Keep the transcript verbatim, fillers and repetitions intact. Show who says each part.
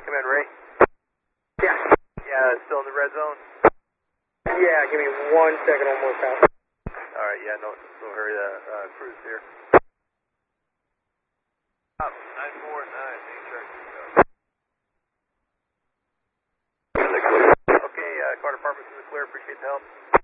Speaker 1: Come in, Ray.
Speaker 2: Yeah.
Speaker 1: Yeah, still in the red zone?
Speaker 2: Yeah, give me one second, one more pass.
Speaker 1: Alright, yeah, no, no hurry, the uh, cruise here. Up, nine four nine, main church. Okay, uh, car department's in the clear, appreciate the help.